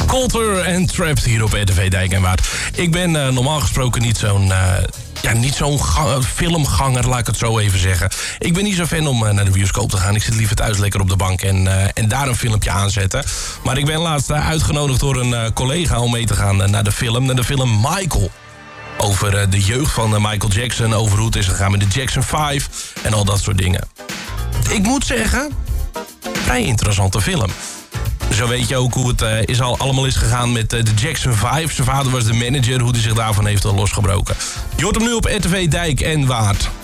Coulter en Trapped hier op RTV Dijk en Waard. Ik ben normaal gesproken niet zo'n filmganger, laat ik het zo even zeggen. Ik ben niet zo fan om naar de bioscoop te gaan. Ik zit liever thuis lekker op de bank en daar een filmpje aanzetten. Maar ik ben laatst uitgenodigd door een collega om mee te gaan naar de film Michael. Over de jeugd van Michael Jackson, over hoe het is gegaan met de Jackson 5 en al dat soort dingen. Ik moet zeggen, vrij interessante film. Zo weet je ook hoe het allemaal is gegaan met de Jackson 5. Zijn vader was de manager, hoe hij zich daarvan heeft losgebroken. Je hoort hem nu op RTV Dijk en Waard.